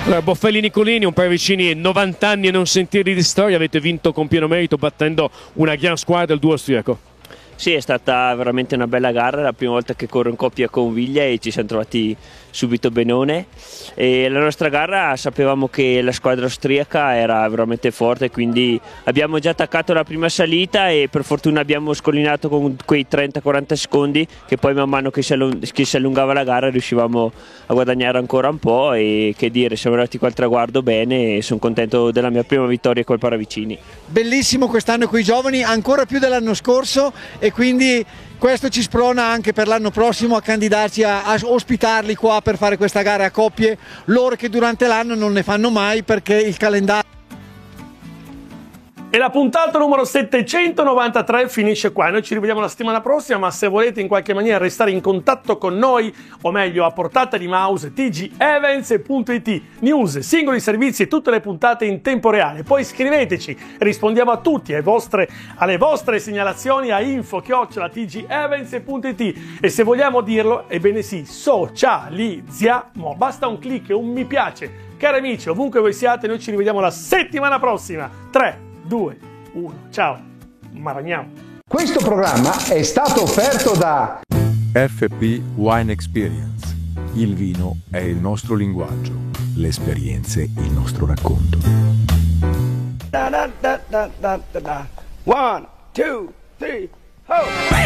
Allora, Boffelli Nicolini, un paio vicini, 90 anni e non sentirli di storia, avete vinto con pieno merito battendo una gran squadra, il duo austriaco. Sì, è stata veramente una bella gara, la prima volta che corro in coppia con Viglia e ci siamo trovati subito benone. E la nostra gara sapevamo che la squadra austriaca era veramente forte, quindi abbiamo già attaccato la prima salita e per fortuna abbiamo scollinato con quei 30-40 secondi che poi man mano che si allungava la gara riuscivamo a guadagnare ancora un po' e che dire, siamo arrivati qua al traguardo bene e sono contento della mia prima vittoria col Paravicini. Bellissimo quest'anno con i giovani, ancora più dell'anno scorso, e quindi questo ci sprona anche per l'anno prossimo a candidarci a ospitarli qua per fare questa gara a coppie, loro che durante l'anno non ne fanno mai perché il calendario. E la puntata numero 793 finisce qua. Noi ci rivediamo la settimana prossima, ma se volete in qualche maniera restare in contatto con noi, o meglio a portata di mouse, tgevents.it, news, singoli servizi e tutte le puntate in tempo reale. Poi scriveteci, rispondiamo a tutti, alle vostre segnalazioni a info@tgevents.it, e se vogliamo dirlo, ebbene sì, socializziamo. Basta un click e un mi piace. Cari amici, ovunque voi siate, noi ci rivediamo la settimana prossima. 3, 2, 1, ciao, Maragnao. Questo programma è stato offerto da FP Wine Experience. Il vino è il nostro linguaggio, le esperienze il nostro racconto. 1, 2, 3, ho!